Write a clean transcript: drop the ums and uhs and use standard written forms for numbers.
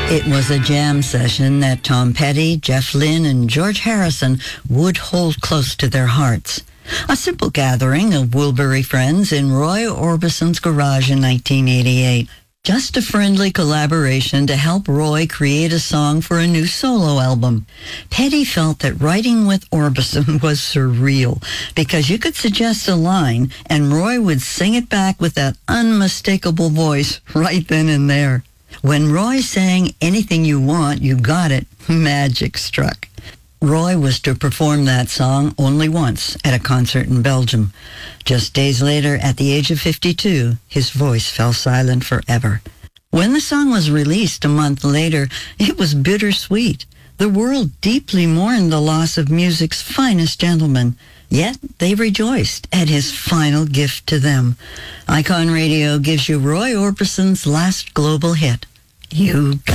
It was a jam session that Tom Petty, Jeff Lynne, and George Harrison would hold close to their hearts. A simple gathering of Wilbury friends in Roy Orbison's garage in 1988. Just a friendly collaboration to help Roy create a song for a new solo album. Petty felt that writing with Orbison was surreal because you could suggest a line and Roy would sing it back with that unmistakable voice right then and there. When Roy sang Anything You Want, You Got It, magic struck. Roy was to perform that song only once at a concert in Belgium. Just days later, at the age of 52, his voice fell silent forever. When the song was released a month later, it was bittersweet. The world deeply mourned the loss of music's finest gentleman. Yet they rejoiced at his final gift to them. Icon Radio gives you Roy Orbison's last global hit, You Got